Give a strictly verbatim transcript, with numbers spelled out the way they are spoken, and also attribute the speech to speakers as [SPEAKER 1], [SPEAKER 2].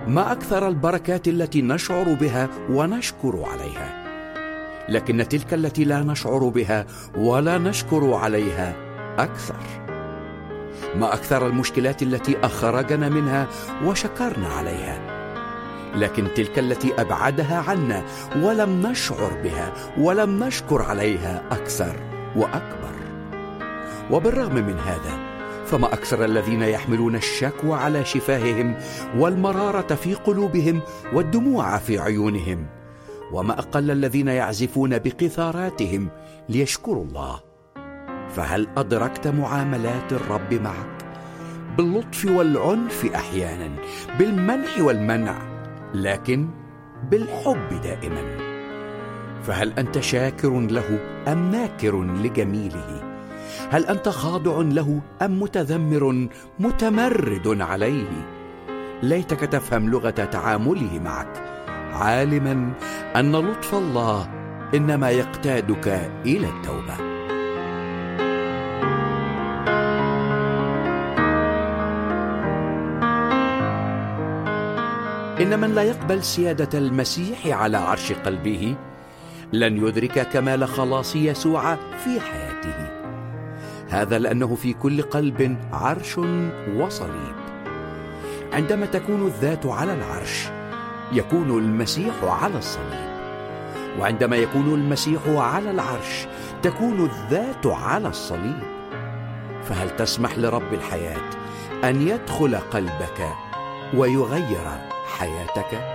[SPEAKER 1] ما أكثر البركات التي نشعر بها ونشكر عليها، لكن تلك التي لا نشعر بها ولا نشكر عليها أكثر. ما أكثر المشكلات التي أخرجنا منها وشكرنا عليها، لكن تلك التي أبعدها عنا ولم نشعر بها ولم نشكر عليها أكثر وأكبر. وبالرغم من هذا، فما أكثر الذين يحملون الشكوى على شفاههم والمرارة في قلوبهم والدموع في عيونهم، وما أقل الذين يعزفون بقيثاراتهم ليشكروا الله. فهل أدركت معاملات الرب معك؟ باللطف والعنف أحيانا، بالمنح والمنع، لكن بالحب دائما. فهل أنت شاكر له أم ناكر لجميله؟ هل أنت خاضع له أم متذمر متمرد عليه؟ ليتك تفهم لغة تعامله معك، عالما أن لطف الله إنما يقتادك إلى التوبة. إن من لا يقبل سيادة المسيح على عرش قلبه لن يدرك كمال خلاص يسوع في حياته. هذا لأنه في كل قلب عرش وصليب. عندما تكون الذات على العرش يكون المسيح على الصليب، وعندما يكون المسيح على العرش تكون الذات على الصليب. فهل تسمح لرب الحياة أن يدخل قلبك ويغير حياتك؟